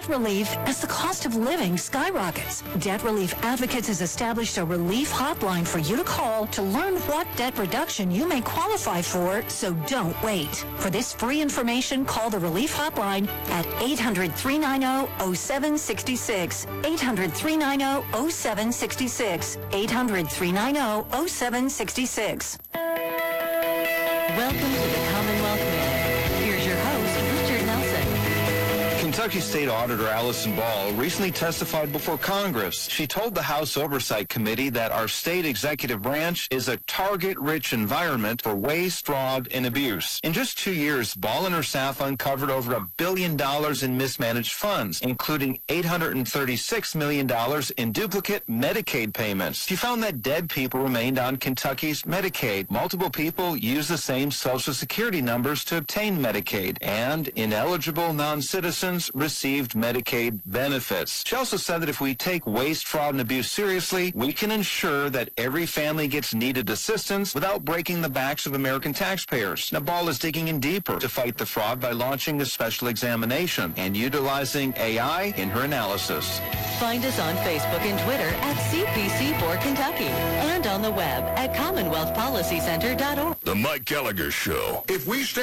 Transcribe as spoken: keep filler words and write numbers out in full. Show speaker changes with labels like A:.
A: debt relief as the cost of living skyrockets. Debt Relief Advocates has established a relief hotline for you to call to learn what debt reduction you may qualify for, so don't wait. For this free information, call the Relief Hotline at eight hundred, three nine zero, zero seven six six, eight hundred, three nine zero, zero seven six six, eight hundred, three nine zero, zero seven six six. Welcome to the Commonwealth Minute. Here's your host, Richard Nelson.
B: Kentucky State Auditor Allison Ball recently testified before Congress. She told the House Oversight Committee that our state executive branch is a target-rich environment for waste, fraud, and abuse. In just two years, Ball and her staff uncovered over a billion dollars in mismanaged funds, including eight hundred thirty-six million dollars in duplicate Medicaid payments. She found that dead people remained on Kentucky's Medicaid. Multiple people used the same Social Security numbers to obtain Medicaid, and ineligible non-citizens received Medicaid benefits. She also said that if we take waste, fraud, and abuse seriously, we can ensure that every family gets needed assistance without breaking the backs of American taxpayers. Now, Ball is digging in deeper to fight the fraud by launching a special examination and utilizing A I in her analysis.
A: Find us on Facebook and Twitter at C P C for Kentucky and on the web at commonwealth policy center dot org.
C: The Mike Gallagher Show.
D: If we stay